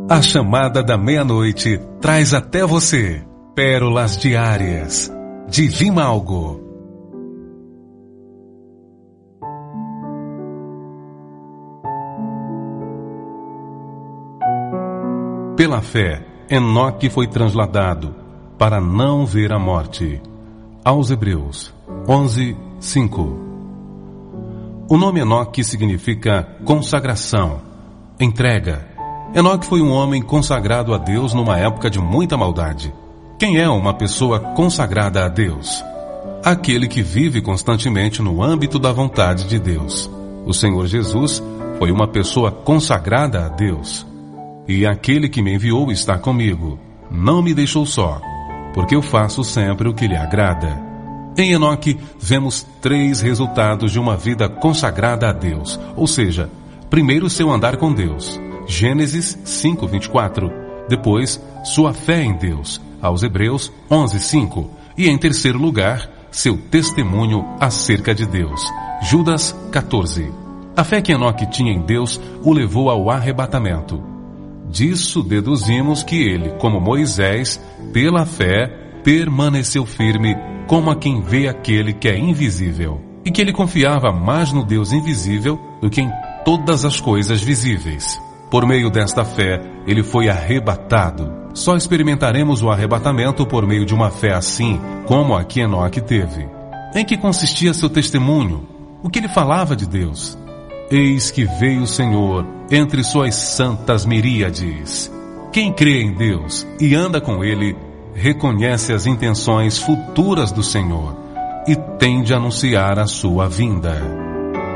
A chamada da meia-noite traz até você pérolas diárias de Vimalgo. Pela fé, Enoque foi transladado para não ver a morte. Aos Hebreus 11:5. O nome Enoque significa consagração, entrega. Enoque foi um homem consagrado a Deus numa época de muita maldade. Quem é uma pessoa consagrada a Deus? Aquele que vive constantemente no âmbito da vontade de Deus. O Senhor Jesus foi uma pessoa consagrada a Deus. E aquele que me enviou está comigo. Não me deixou só, porque eu faço sempre o que lhe agrada. Em Enoque, vemos 3 resultados de uma vida consagrada a Deus. Ou seja, primeiro, seu andar com Deus. Gênesis 5:24. Depois, sua fé em Deus. Aos Hebreus 11:5. E em terceiro lugar, seu testemunho acerca de Deus. Judas 14. A fé que Enoque tinha em Deus o levou ao arrebatamento. Disso deduzimos que ele, como Moisés, pela fé, permaneceu firme como a quem vê aquele que é invisível, e que ele confiava mais no Deus invisível do que em todas as coisas visíveis. Por meio desta fé, ele foi arrebatado. Só experimentaremos o arrebatamento por meio de uma fé assim, como a que Enoque teve. Em que consistia seu testemunho? O que ele falava de Deus? Eis que veio o Senhor entre suas santas miríades. Quem crê em Deus e anda com Ele, reconhece as intenções futuras do Senhor e tende a anunciar a sua vinda.